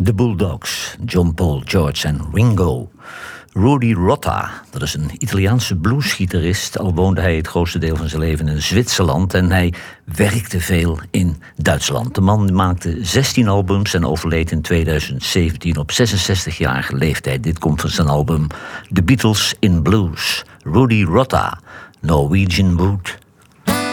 De Bulldogs, John Paul, George en Ringo. Rudy Rota, dat is een Italiaanse bluesgitarist, al woonde hij het grootste deel van zijn leven in Zwitserland en hij werkte veel in Duitsland. De man maakte 16 albums en overleed in 2017 op 66-jarige leeftijd. Dit komt van zijn album The Beatles in Blues. Rudy Rota, Norwegian Wood.